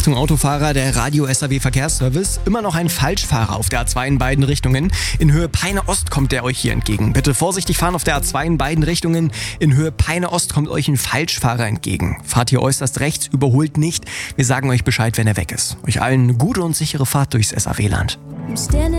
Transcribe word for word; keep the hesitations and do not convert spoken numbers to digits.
Achtung Autofahrer, der Radio-S A W Verkehrsservice. Immer noch ein Falschfahrer auf der A zwei in beiden Richtungen. In Höhe Peine Ost kommt der euch hier entgegen. Bitte vorsichtig fahren auf der A zwei in beiden Richtungen. In Höhe Peine Ost kommt euch ein Falschfahrer entgegen. Fahrt hier äußerst rechts, überholt nicht. Wir sagen euch Bescheid, wenn er weg ist. Euch allen eine gute und sichere Fahrt durchs S A W-Land.